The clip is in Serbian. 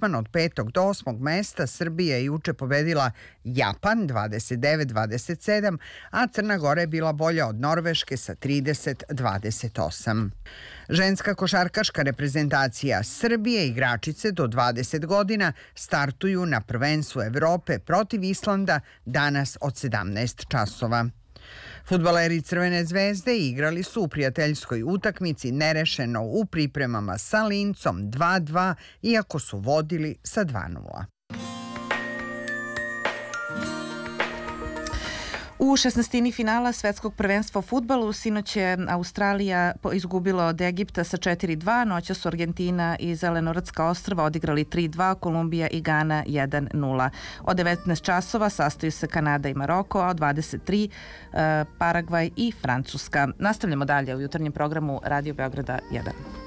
plasman od 5. do 8. mesta Srbija je juče pobedila Japan 29-27, a Crna Gora je bila bolja od Norveške sa 30-28. Ženska košarkaška reprezentacija Srbije, igračice do 20 godina, startuju na prvenstvu Evrope protiv Islanda danas od 17 časova. Fudbaleri Crvene zvezde igrali su u prijateljskoj utakmici nerešeno u pripremama sa Lincom 2-2, iako su vodili sa 2-0. U 16. finala svetskog prvenstva u fudbalu sinoć je Australija izgubila od Egipta sa 4-2, noća su Argentina i Zelenorodska ostrva odigrali 3-2, Kolumbija i Gana 1-0. Od 19 časova sastaju se Kanada i Maroko, a od 23 Paragvaj i Francuska. Nastavljamo dalje u jutarnjem programu Radio Beograda 1.